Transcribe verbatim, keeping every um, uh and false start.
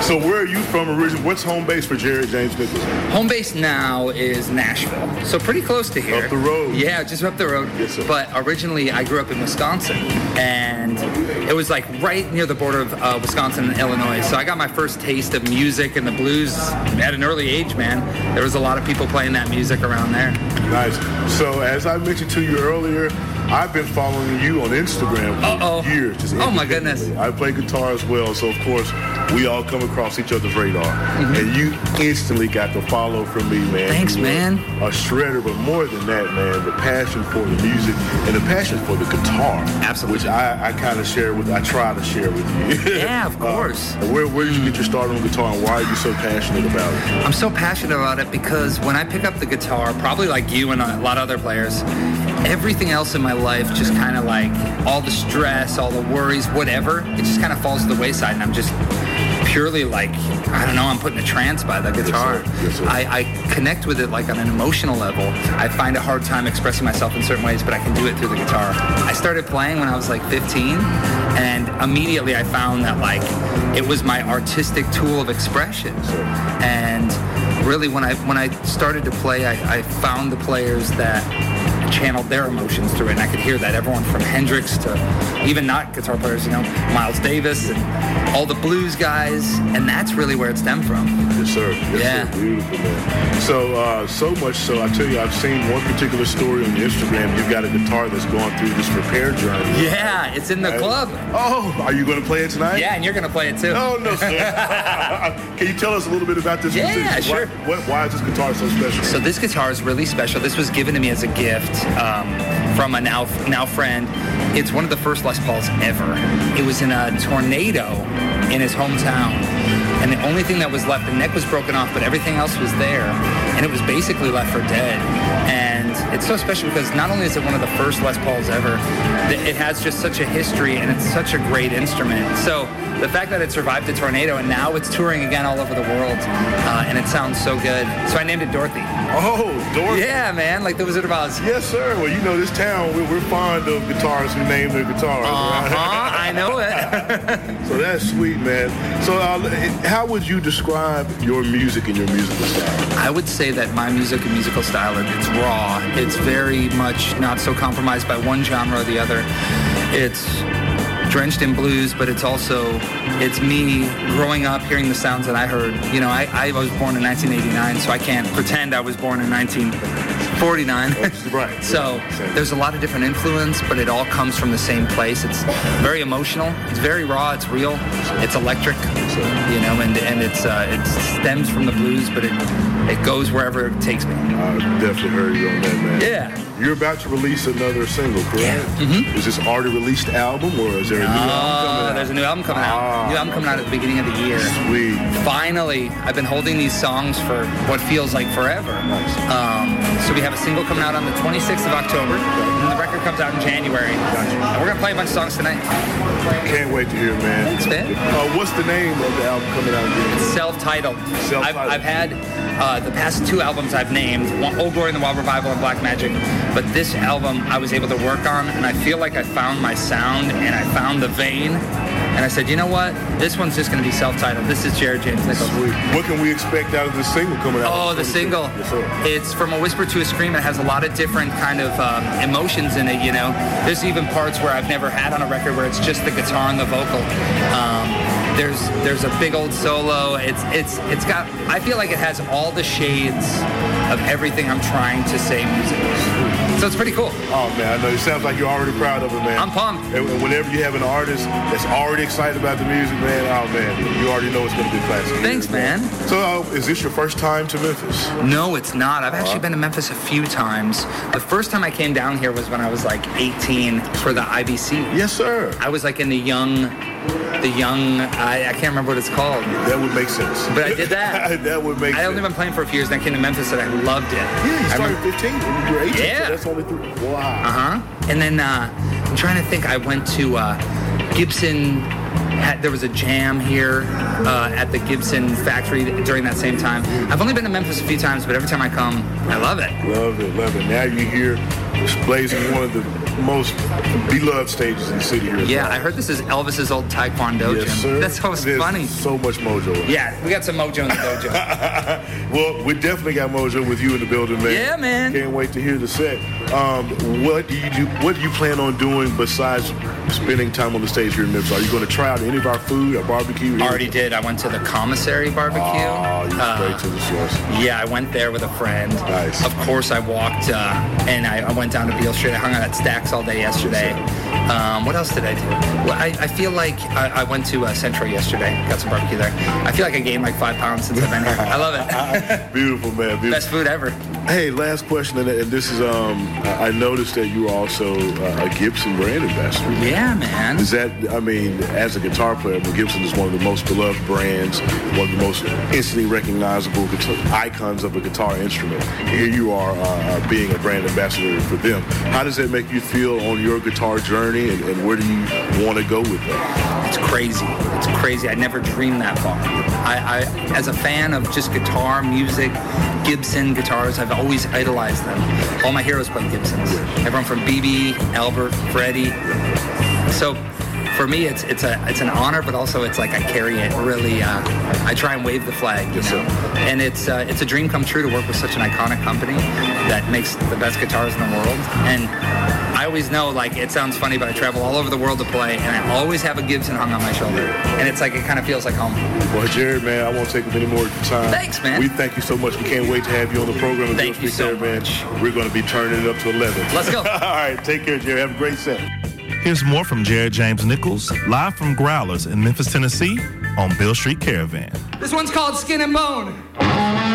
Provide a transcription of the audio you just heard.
So where are you from originally? What's home base for Jared James Nichols? Home base now is Nashville, so pretty close to here. Up the road. Yeah, just up the road. Yes, sir. But originally, I grew up in Wisconsin, and it was like right near the border of uh, Wisconsin and Illinois. So I got my first taste of music and the blues at an early age, man. There was a lot of people playing that music around there. Nice. So as I mentioned to you earlier, I've been following you on Instagram for Uh-oh. years. Just Oh, my goodness. I play guitar as well, so of course we all come across each other's radar. Mm-hmm. And you instantly got the follow from me, man. Thanks, you man. A shredder, but more than that, man, the passion for the music and the passion for the guitar. Absolutely. Which I, I kind of share with, I try to share with you. Yeah, of course. Uh, where, where did you get your start on guitar, and why are you so passionate about it? I'm so passionate about it because when I pick up the guitar, probably like you and a lot of other players, everything else in my life just kind of like all the stress, all the worries, whatever, it just kind of falls to the wayside, and I'm just purely like, I don't know, I'm put in a trance by the guitar. Yes, sir. Yes, sir. I, I connect with it like on an emotional level. I find a hard time expressing myself in certain ways, but I can do it through the guitar. I started playing when I was like fifteen, and immediately I found that like it was my artistic tool of expression. And really when I when I started to play, I, I found the players that channeled their emotions through it, and I could hear that. Everyone from Hendrix to even not guitar players, you know, Miles Davis and all the blues guys, and that's really where it stemmed from. Yes, sir. Yes, Yeah. Sir. Beautiful, man. So, uh, so much so, I tell you, I've seen one particular story on Instagram. You've got a guitar that's going through this repair journey. Yeah, it's in the Right? club. Oh, are you going to play it tonight? Yeah, and you're going to play it too. Oh, no, sir. Can you tell us a little bit about this? Yeah, musician? sure. Why, what, why is this guitar so special? So this guitar is really special. This was given to me as a gift um, from a now now friend. It's one of the first Les Pauls ever. It was in a tornado in his hometown, and the only thing that was left, the neck was broken off, but everything else was there, and it was basically left for dead. And it's so special because not only is it one of the first Les Pauls ever, it has just such a history, and it's such a great instrument. So the fact that it survived the tornado and now it's touring again all over the world, uh, and it sounds so good. So I named it Dorothy. Oh, Dorothy. Yeah, man, like the Wizard of Oz. Yes, sir. Well, you know, this town, we're, we're fond of guitarists who name their guitars. Uh-huh, Right? I know it. So that's sweet, man. So uh, how would you describe your music and your musical style? I would say that my music and musical style, it's raw. It's very much not so compromised by one genre or the other. It's drenched in blues, but it's also, it's me growing up hearing the sounds that I heard. You know, I, I was born in nineteen eighty-nine, so I can't pretend I was born in nineteen forty-nine. Right. So there's a lot of different influence, but it all comes from the same place. It's very emotional. It's very raw. It's real. It's electric. You know, and and it's uh, it stems from the blues, but it it goes wherever it takes me. I definitely heard you on that, man. Yeah. You're about to release another single, correct? Yeah. Mm-hmm. Is this already released album, or is there a new album coming Uh, out? there's a new album coming Ah. out. New album coming out at the beginning of the year. Sweet. Finally, I've been holding these songs for what feels like forever. Nice. Um, so we have a single coming out on the twenty-sixth of October, and the record comes out in January. And we're gonna play a bunch of songs tonight. Can't wait to hear it, man. Thanks, man. Uh, what's the name of the album coming out again? Self-titled. Self-titled. I've, I've had uh, the past two albums I've named, one, Old Glory and the Wild Revival and Black Magic, but this album I was able to work on, and I feel like I found my sound and I found the vein. And I said, you know what? This one's just going to be self-titled. This is Jared James Nichols. Sweet. What can we expect out of the single coming out? Oh, the single. Yes, sir. It's From a Whisper to a Scream. It has a lot of different kind of um, emotions in it, you know. There's even parts where I've never had on a record where it's just the guitar and the vocal. Um, there's there's a big old solo. It's it's it's got, I feel like it has all the shades of everything I'm trying to say musically. So it's pretty cool. Oh, man, I know. It sounds like you're already proud of it, man. I'm pumped. And whenever you have an artist that's already excited about the music, man, oh, man, you already know it's going to be a classic. Thanks, man. So uh, is this your first time to Memphis? No, it's not. I've actually been to Memphis a few times. The first time I came down here was when I was like eighteen for the I B C. Yes, sir. I was like in the young, the young, I, I can't remember what it's called. That would make sense. But I did that. That would make I sense. only been playing for a few years, and I came to Memphis, and I loved it. Yeah, you I started remember- fifteen when you were eighteen. Yeah. So that's only three. Wow. Uh-huh. And then uh, I'm trying to think. I went to uh, Gibson. Had, there was a jam here uh, at the Gibson factory during that same time. I've only been to Memphis a few times, but every time I come, I love it. Love it, love it. Now you're here blazing one of the most beloved stages in the city here. Yeah, I heard this is Elvis's old Taekwondo yes, gym. Sir. That's so There's funny. So much mojo. Yeah, we got some mojo in the dojo. Well, we definitely got mojo with you in the building, man. Yeah, man. Can't wait to hear the set. Um, what do you do? What do you plan on doing besides spending time on the stage here in Memphis? Are you going to try out any of our food, our barbecue? Already did. I went to the commissary barbecue. Oh, you uh, straight to the source. Yeah, I went there with a friend. Nice. Of course, I walked uh, and I, I went down to Beale Street. I hung out at Stacks all day yesterday. Um, what else did I do? Well, I, I feel like I, I went to uh, Central yesterday. Got some barbecue there. I feel like I gained like five pounds since I've been here. I love it. Beautiful, man. Beautiful. Best food ever. Hey, last question, and, and this is, um, I noticed that you are also uh, a Gibson brand ambassador. Yeah, man. Is that, I mean, as a guitar player, I mean, Gibson is one of the most beloved brands, one of the most instantly recognizable guitar, icons of a guitar instrument. Here you are uh, being a brand ambassador for them. How does that make you feel on your guitar journey, and, and where do you want to go with that? It's crazy. It's crazy. I never dreamed that far. I, I, as a fan of just guitar, music, Gibson guitars, I've always idolized them. All my heroes played Gibsons. Everyone from B B, Albert, Freddie. So for me, it's it's a it's an honor, but also it's like I carry it really. Uh, I try and wave the flag, you know. And it's uh, it's a dream come true to work with such an iconic company that makes the best guitars in the world. And I always know, like, it sounds funny, but I travel all over the world to play, and I always have a Gibson hung on my shoulder. And it's like, it kind of feels like home. Well, Jared, man, I won't take up any more of your time. Thanks, man. We thank you so much. We can't wait to have you on the program. Thank you so there, much. Man. We're going to be turning it up to eleven. Let's go. All right, take care, Jared. Have a great set. Here's more from Jared James Nichols, live from Growlers in Memphis, Tennessee, on Beale Street Caravan. This one's called Skin and Bone.